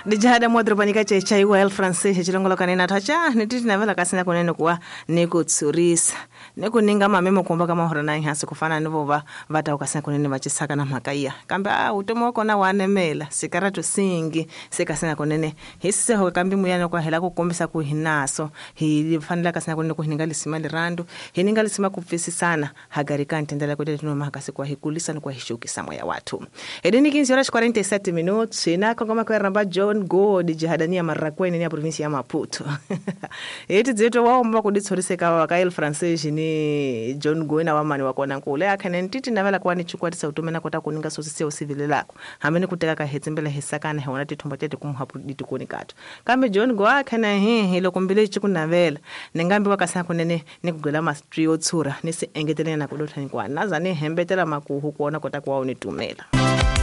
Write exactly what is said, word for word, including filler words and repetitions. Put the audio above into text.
Dijada modrobanika checha iwa el francais chilongolo kanena tacha nititi navela kasina kunene kuwa niku tsurisa niku ninga mamemo kumba kama horana nhasi kufana nivo va vata ukasina kunene vachisaka na makaiya kambe ah utomo kona wanemela sikaratu singi sikasina kunene hisi ho kambi muyana kwa hela kukombisa kuhinaso hi fanela kasina kunene kuhininga lisima lirandu hininga lisima kufisi sana hagarika ntendela kudele tuno mahakasi kwa hikulisa ni kwa hishuki samwa ya watu edini quinze horas quarenta e sete minutos ina kongoma kwa ramba John God jihadania Marakweni ni provinsi ya Maputo. Eti zetu wao mba kuditsoriseka wakail francais ni John Go na wamani wakona nkule akane ntiti navela kwa ni chukwa tisa utumena kota kuninga sosisi ya usivile lako. Hameni kuteka kahetimbele hisaka na hewana titumba tete kumuhapu ditukuni kato. Kambe John Go akane hii hilo kumbile chiku navela. Nengambi wakasana kunene ni kugula mastrio tsura. Nisi engetele na kudota ni kwa naza ni hembetela makuhu kuona kota kwa unitumela.